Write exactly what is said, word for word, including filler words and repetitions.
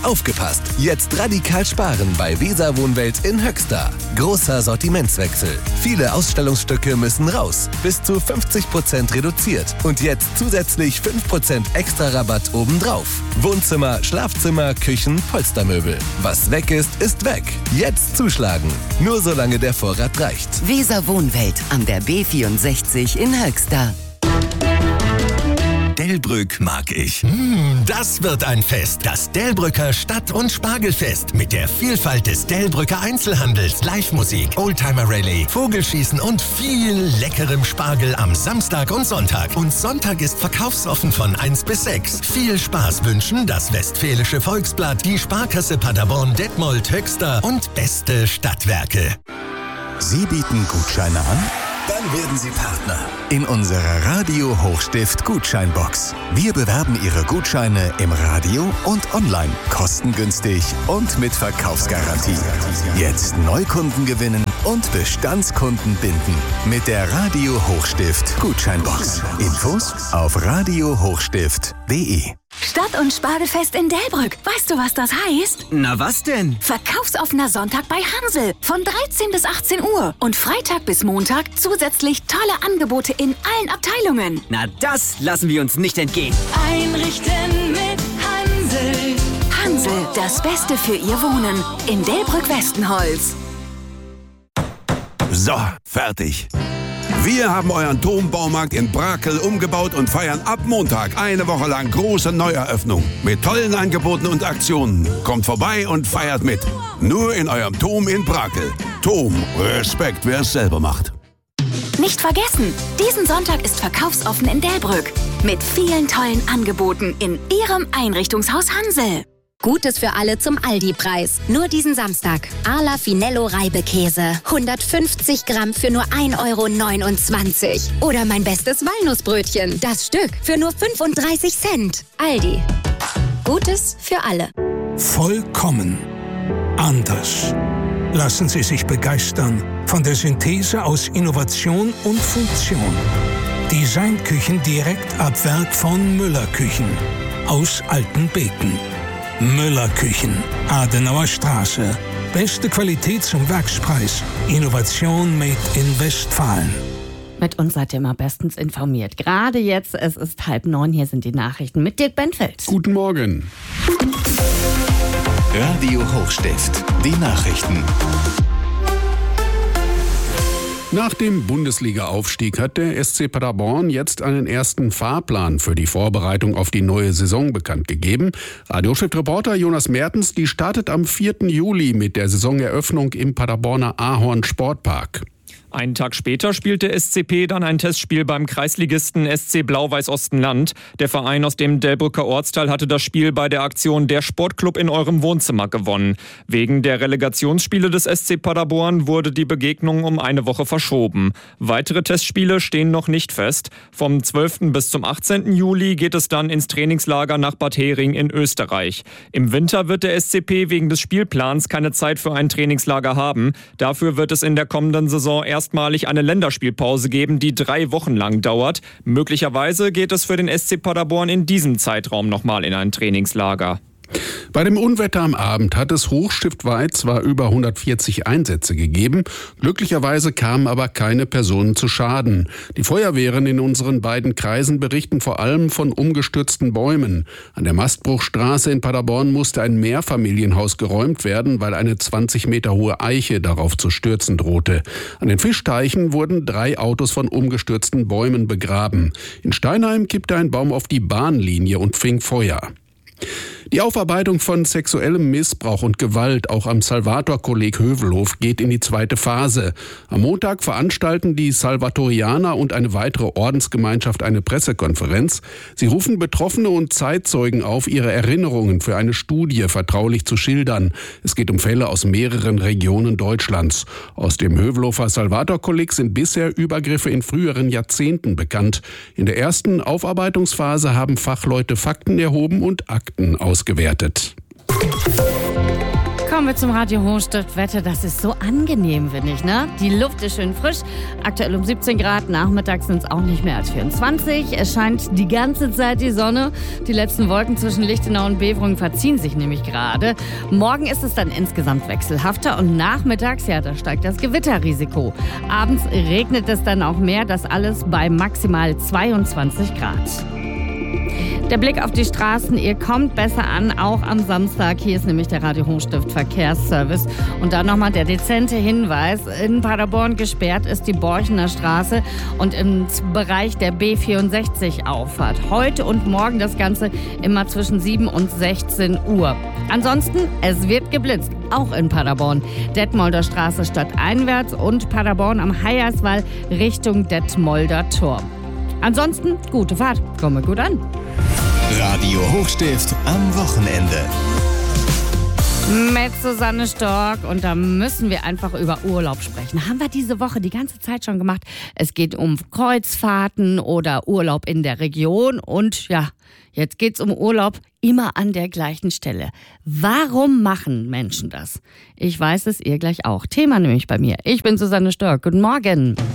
Aufgepasst! Jetzt radikal sparen bei Weser Wohnwelt in Höxter. Großer Sortimentswechsel. Viele Ausstellungsstücke müssen raus. Bis zu fünfzig Prozent reduziert. Und jetzt zusätzlich fünf Prozent extra Rabatt obendrauf. Wohnzimmer, Schlafzimmer, Küchen, Polstermöbel. Was weg ist, ist weg. Jetzt zuschlagen. Nur solange der Vorrat reicht. Weser Wohnwelt an der B vierundsechzig in Höxter. Delbrück mag ich. Mm, das wird ein Fest. Das Delbrücker Stadt- und Spargelfest mit der Vielfalt des Delbrücker Einzelhandels, Live-Musik, Oldtimer-Rallye, Vogelschießen und viel leckerem Spargel am Samstag und Sonntag. Und Sonntag ist verkaufsoffen von eins bis sechs. Viel Spaß wünschen das Westfälische Volksblatt, die Sparkasse Paderborn, Detmold, Höxter und beste Stadtwerke. Sie bieten Gutscheine an? Dann werden Sie Partner in unserer Radio Hochstift Gutscheinbox. Wir bewerben Ihre Gutscheine im Radio und online, kostengünstig und mit Verkaufsgarantie. Jetzt Neukunden gewinnen und Bestandskunden binden mit der Radio Hochstift Gutscheinbox. Infos auf radio hochstift punkt de. Stadt- und Spargelfest in Delbrück. Weißt du, was das heißt? Na, was denn? Verkaufsoffener Sonntag bei Hansel von dreizehn bis achtzehn Uhr und Freitag bis Montag zusätzlich tolle Angebote in allen Abteilungen. Na, das lassen wir uns nicht entgehen. Einrichten mit Hansel. Hansel, das Beste für Ihr Wohnen in Delbrück-Westenholz. So, fertig. Wir haben euren Turmbaumarkt in Brakel umgebaut und feiern ab Montag eine Woche lang große Neueröffnung mit tollen Angeboten und Aktionen. Kommt vorbei und feiert mit. Nur in eurem Turm in Brakel. Turm, Respekt, wer es selber macht. Nicht vergessen, diesen Sonntag ist verkaufsoffen in Delbrück mit vielen tollen Angeboten in Ihrem Einrichtungshaus Hansel. Gutes für alle zum Aldi-Preis. Nur diesen Samstag. Arla Finello Reibekäse. hundertfünfzig Gramm für nur ein Euro neunundzwanzig. Oder mein bestes Walnussbrötchen. Das Stück für nur fünfunddreißig Cent. Aldi. Gutes für alle. Vollkommen anders. Lassen Sie sich begeistern von der Synthese aus Innovation und Funktion. Designküchen direkt ab Werk von Müller Küchen. Aus Altenbeken. Müller Küchen, Adenauer Straße. Beste Qualität zum Werkspreis. Innovation made in Westfalen. Mit uns seid ihr immer bestens informiert. Gerade jetzt, es ist halb neun, hier sind die Nachrichten mit Dirk Benfeld. Guten Morgen. Radio Hochstift, die Nachrichten. Nach dem Bundesliga-Aufstieg hat der S C Paderborn jetzt einen ersten Fahrplan für die Vorbereitung auf die neue Saison bekannt gegeben. Radiochefreporter Jonas Mertens, die startet am vierten Juli mit der Saisoneröffnung im Paderborner Ahorn Sportpark. Einen Tag später spielt der S C P dann ein Testspiel beim Kreisligisten S C Blau-Weiß-Ostenland. Der Verein aus dem Delbrücker Ortsteil hatte das Spiel bei der Aktion Der Sportclub in eurem Wohnzimmer gewonnen. Wegen der Relegationsspiele des S C Paderborn wurde die Begegnung um eine Woche verschoben. Weitere Testspiele stehen noch nicht fest. Vom zwölften bis zum achtzehnten Juli geht es dann ins Trainingslager nach Bad Hering in Österreich. Im Winter wird der S C P wegen des Spielplans keine Zeit für ein Trainingslager haben. Dafür wird es in der kommenden Saison erst erstmalig eine Länderspielpause geben, die drei Wochen lang dauert. Möglicherweise geht es für den S C Paderborn in diesem Zeitraum nochmal in ein Trainingslager. Bei dem Unwetter am Abend hat es hochstiftweit zwar über hundertvierzig Einsätze gegeben, glücklicherweise kamen aber keine Personen zu Schaden. Die Feuerwehren in unseren beiden Kreisen berichten vor allem von umgestürzten Bäumen. An der Mastbruchstraße in Paderborn musste ein Mehrfamilienhaus geräumt werden, weil eine zwanzig Meter hohe Eiche darauf zu stürzen drohte. An den Fischteichen wurden drei Autos von umgestürzten Bäumen begraben. In Steinheim kippte ein Baum auf die Bahnlinie und fing Feuer. Die Aufarbeitung von sexuellem Missbrauch und Gewalt auch am Salvator-Kolleg Hövelhof geht in die zweite Phase. Am Montag veranstalten die Salvatorianer und eine weitere Ordensgemeinschaft eine Pressekonferenz. Sie rufen Betroffene und Zeitzeugen auf, ihre Erinnerungen für eine Studie vertraulich zu schildern. Es geht um Fälle aus mehreren Regionen Deutschlands. Aus dem Hövelhofer Salvator-Kolleg sind bisher Übergriffe in früheren Jahrzehnten bekannt. In der ersten Aufarbeitungsphase haben Fachleute Fakten erhoben und Akten ausgewertet. Kommen wir zum Radio Hochstift-Wetter. Das ist so angenehm, finde ich, ne? Die Luft ist schön frisch. Aktuell um siebzehn Grad. Nachmittags sind es auch nicht mehr als vierundzwanzig. Es scheint die ganze Zeit die Sonne. Die letzten Wolken zwischen Lichtenau und Beverungen verziehen sich nämlich gerade. Morgen ist es dann insgesamt wechselhafter und nachmittags, ja, da steigt das Gewitterrisiko. Abends regnet es dann auch mehr. Das alles bei maximal zweiundzwanzig Grad. Der Blick auf die Straßen, ihr kommt besser an, auch am Samstag. Hier ist nämlich der Radio Hochstift Verkehrsservice. Und dann nochmal der dezente Hinweis. In Paderborn gesperrt ist die Borchener Straße und im Bereich der B vierundsechzig Auffahrt. Heute und morgen das Ganze immer zwischen sieben und sechzehn Uhr. Ansonsten, es wird geblitzt, auch in Paderborn. Detmolder Straße stadteinwärts und Paderborn am Heierswall Richtung Detmolder Tor. Ansonsten, gute Fahrt, komme gut an. Radio Hochstift am Wochenende. Mit Susanne Stork und da müssen wir einfach über Urlaub sprechen. Haben wir diese Woche die ganze Zeit schon gemacht. Es geht um Kreuzfahrten oder Urlaub in der Region und ja, jetzt geht's um Urlaub immer an der gleichen Stelle. Warum machen Menschen das? Ich weiß es, ihr gleich auch. Thema nämlich bei mir. Ich bin Susanne Stork. Guten Morgen.